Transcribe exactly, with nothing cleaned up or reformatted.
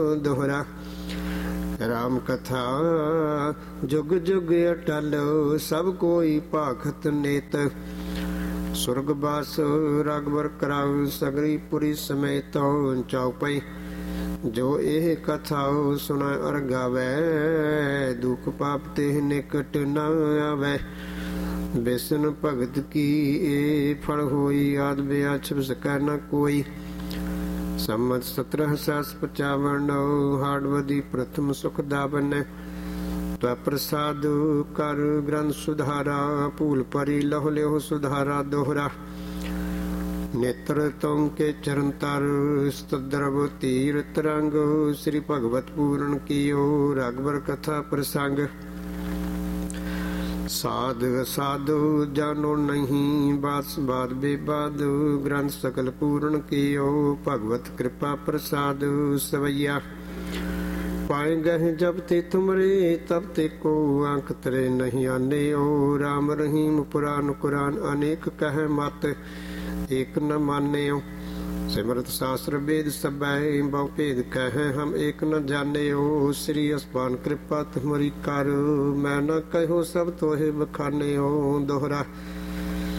दोहरा। राम कथा जुग जुग अटल सब कोई भाखत नेत। सुरगवास राघवर कराउ सगरी पुरी समेत चौपई। जो एह कथा सुना अर गावै दुख पाप ते निकट न आवे। बेसन भगत की ए फल होई आद ब्याह सकै न कोई। सम्मत सत्रह सास पचावन हाड़वदी प्रथम सुख दावन। त्वै प्रसाद कर ग्रंथ सुधारा भूल परी लह लिहो सुधारा दोहरा। नेत्र तुम के चरण तर स्तद्रव तीर्थ रंग। श्री भगवत पूरण कियो राघवर कथा प्रसंग। साध साधु जानो नहीं बात बात बेबाद। ग्रंथ सकल पूर्ण कियो भगवत कृपा प्रसाद सवैया। पाए गए जब ते तुमरे तब ते को अंक तरे नहीं आने। ओ राम रहीम पुराण कुरान अनेक कह मत एक न माने। सिमरत शास्त्र वेद सबै बहु भेद कह हम एक न जाने। ओ श्री अस्पान कृपा तुमरी कर मैं न कहो सब तोहे बखाने। ओ दोहरा।